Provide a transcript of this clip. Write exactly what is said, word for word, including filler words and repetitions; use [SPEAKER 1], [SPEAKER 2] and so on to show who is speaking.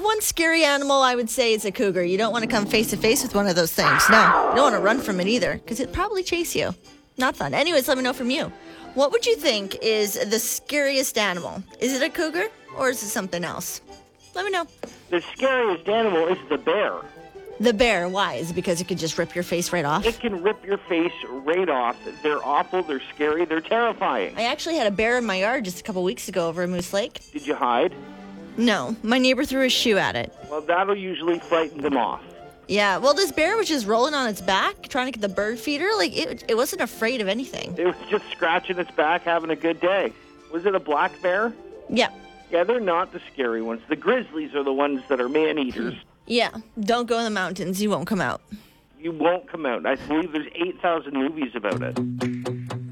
[SPEAKER 1] one scary animal I would say is a cougar. You don't want to come face to face with one of those things. No, you don't want to run from it either because it'd probably chase you. Not fun. Anyways, let me know from you. What would you think is the scariest animal? Is it a cougar or is it something else? Let me know.
[SPEAKER 2] The scariest animal is the bear.
[SPEAKER 1] The bear. Why? Is it because it could just rip your face right off?
[SPEAKER 2] It can rip your face right off. They're awful. They're scary. They're terrifying.
[SPEAKER 1] I actually had a bear in my yard just a couple weeks ago over at Moose Lake.
[SPEAKER 2] Did you hide?
[SPEAKER 1] No. My neighbor threw a shoe at it.
[SPEAKER 2] Well, that'll usually frighten them off.
[SPEAKER 1] Yeah, well, this bear was just rolling on its back, trying to get the bird feeder. Like, it, it wasn't afraid of anything.
[SPEAKER 2] It was just scratching its back, having a good day. Was it a black bear?
[SPEAKER 1] Yeah.
[SPEAKER 2] Yeah, they're not the scary ones. The grizzlies are the ones that are man-eaters.
[SPEAKER 1] Yeah, don't go in the mountains. You won't come out.
[SPEAKER 2] You won't come out. I believe there's eight thousand movies about it.